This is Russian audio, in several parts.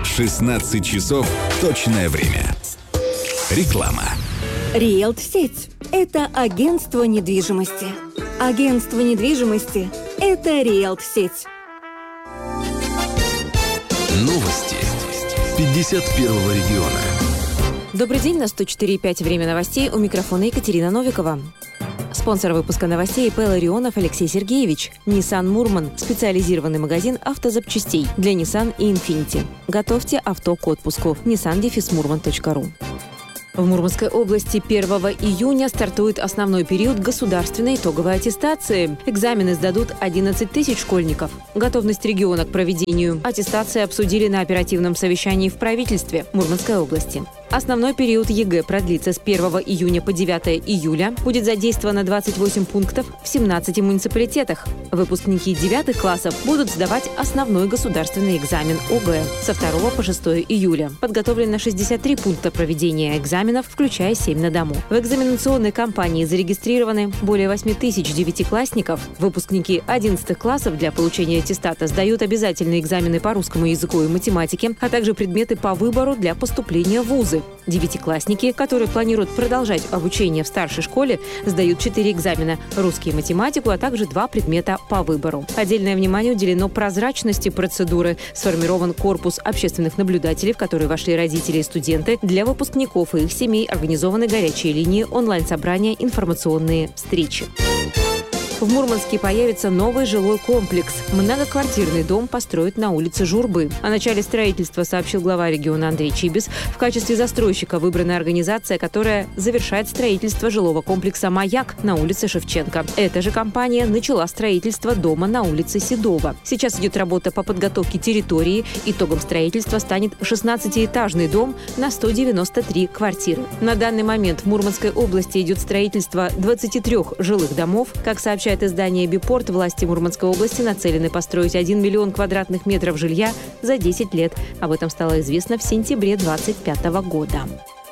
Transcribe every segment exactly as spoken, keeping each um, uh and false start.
шестнадцать часов точное время. Реклама. Риэлт-сеть – это агентство недвижимости. Агентство недвижимости – это Риэлт-сеть. Новости пятьдесят первого региона. Добрый день, на сто четыре и пять время новостей. У микрофона Екатерина Новикова. Спонсор выпуска новостей ИП Ларионов Алексей Сергеевич. Nissan Мурман – специализированный магазин автозапчастей для Nissan и Infiniti. Готовьте авто к отпуску. nissan дефис мурман точка ру. В Мурманской области первого июня стартует основной период государственной итоговой аттестации. Экзамены сдадут одиннадцать тысяч школьников. Готовность региона к проведению аттестации обсудили на оперативном совещании в правительстве Мурманской области. Основной период ЕГЭ продлится с первого июня по девятое июля. Будет задействовано двадцать восемь пунктов в семнадцати муниципалитетах. Выпускники девятых классов будут сдавать основной государственный экзамен ОГЭ со второго по шестое июля. Подготовлено шестьдесят три пункта проведения экзаменов, включая семь на дому. В экзаменационной кампании зарегистрированы более восемь тысяч девятиклассников. Выпускники одиннадцатых классов для получения аттестата сдают обязательные экзамены по русскому языку и математике, а также предметы по выбору для поступления в вузы. Девятиклассники, которые планируют продолжать обучение в старшей школе, сдают четыре экзамена – русский и математику, а также два предмета по выбору. Отдельное внимание уделено прозрачности процедуры. Сформирован корпус общественных наблюдателей, в который вошли родители и студенты. Для выпускников и их семей организованы горячие линии, онлайн-собрания, информационные встречи. В Мурманске появится новый жилой комплекс. Многоквартирный дом построят на улице Журбы. О начале строительства сообщил глава региона Андрей Чибис. В качестве застройщика выбрана организация, которая завершает строительство жилого комплекса «Маяк» на улице Шевченко. Эта же компания начала строительство дома на улице Седова. Сейчас идет работа по подготовке территории. Итогом строительства станет шестнадцатиэтажный дом на сто девяносто три квартиры. На данный момент в Мурманской области идет строительство двадцати трёх жилых домов. Как сообщает издание «Бипорт», власти Мурманской области нацелены построить один миллион квадратных метров жилья за десять лет. Об этом стало известно в сентябре две тысячи двадцать пятого года.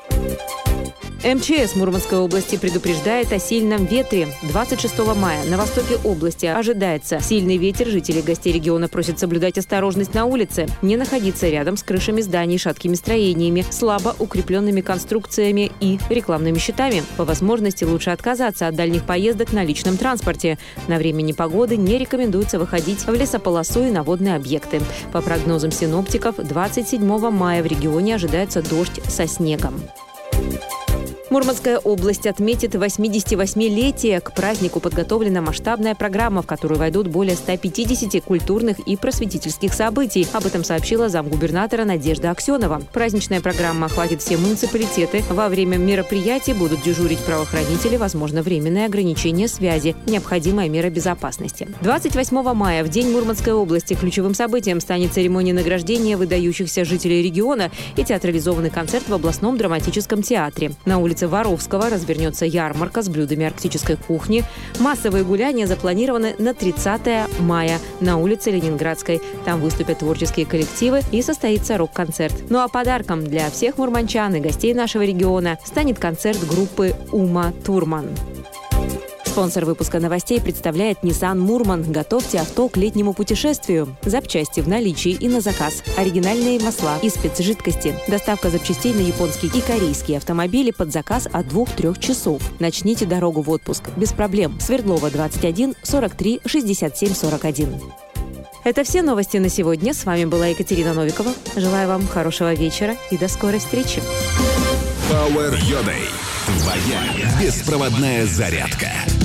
эм че эс Мурманской области предупреждает о сильном ветре. двадцать шестого мая на востоке области ожидается сильный ветер. Жители и гостей региона просят соблюдать осторожность на улице, не находиться рядом с крышами зданий, шаткими строениями, слабо укрепленными конструкциями и рекламными щитами. По возможности лучше отказаться от дальних поездок на личном транспорте. На время непогоды не рекомендуется выходить в лесополосу и на водные объекты. По прогнозам синоптиков, двадцать седьмого мая в регионе ожидается дождь со снегом. Мурманская область отметит восьмидесятивосьмилетие. К празднику подготовлена масштабная программа, в которую войдут более ста пятидесяти культурных и просветительских событий. Об этом сообщила замгубернатора Надежда Аксенова. Праздничная программа охватит все муниципалитеты. Во время мероприятий будут дежурить правоохранители, возможно, временное ограничение связи, необходимая мера безопасности. двадцать восьмого мая, в День Мурманской области, ключевым событием станет церемония награждения выдающихся жителей региона и театрализованный концерт в областном драматическом театре. На улице Воровского развернется ярмарка с блюдами арктической кухни. Массовые гуляния запланированы на тридцатое мая на улице Ленинградской. Там выступят творческие коллективы и состоится рок-концерт. Ну а подарком для всех мурманчан и гостей нашего региона станет концерт группы «Ума Турман». Спонсор выпуска новостей представляет Nissan Мурман. Готовьте авто к летнему путешествию. Запчасти в наличии и на заказ. Оригинальные масла и спецжидкости. Доставка запчастей на японские и корейские автомобили под заказ от двух-трех часов. Начните дорогу в отпуск без проблем. Свердлова, двадцать один, сорок три, шестьдесят семь, сорок один. Это все новости на сегодня. С вами была Екатерина Новикова. Желаю вам хорошего вечера и до скорой встречи. Power Your Day. Твоя беспроводная зарядка.